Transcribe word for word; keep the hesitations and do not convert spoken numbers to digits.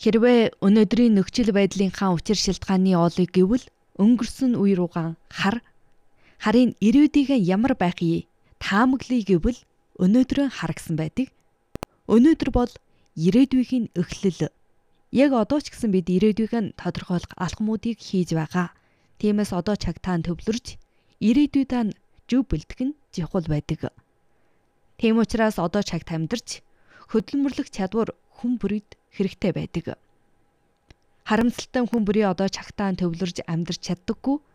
Хэрвээ өнөөдрийн нөхцөл байдлынхаа учир шалтгааны олыг гэвэл өнгөрсөн үе руугаан хар. Харин ирээдүйн ямар байхыг таамаглая гэвэл өнөөдрөө хар гэсэн байдаг. Өнөөдөр бол ирээдүйн эхлэл. Яг одоо ч гэсэн бид ирээдүйг тодорхойлох алхмуудыг хийж байгаа. Тиймээс одоо чагтаан төвлөрч ирээдүйдээ зөв бэлтгэх нь чухал байдаг. Тийм учраас одоо чагт амьдарч хөдөлмөрлөх чадвар хүн бүрид хэрэгтэй байдаг. Харамсалтай хүн бүрий одоо чагтаан төвлөрж амьдарч чаддаггүй.